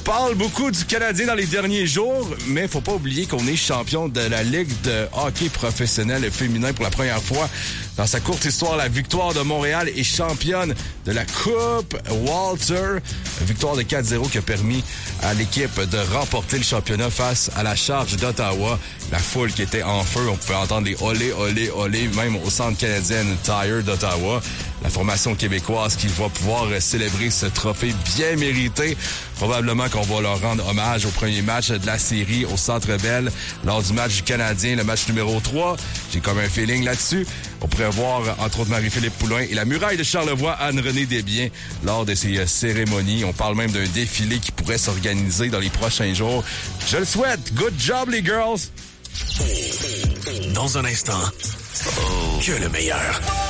parle beaucoup du Canadien dans les derniers jours, mais faut pas oublier qu'on est champion de la Ligue de hockey professionnel féminin pour la première fois. Dans sa courte histoire, la Victoire de Montréal est championne de la Coupe Walter. Une victoire de 4-0 qui a permis à l'équipe de remporter le championnat face à la Charge d'Ottawa. La foule qui était en feu, on pouvait entendre les olé, olé, olé, même au centre canadien Tire d'Ottawa. La formation québécoise qui va pouvoir célébrer ce trophée bien mérité. Probablement qu'on va leur rendre hommage au premier match de la série au Centre Bell lors du match du Canadien, le match numéro 3. J'ai comme un feeling là-dessus. On pourrait voir, entre autres, Marie-Philippe Poulin et la muraille de Charlevoix, Anne-Renée Desbiens, lors de ces cérémonies. On parle même d'un défilé qui pourrait s'organiser dans les prochains jours. Je le souhaite. Good job, les girls! Dans un instant, que le meilleur.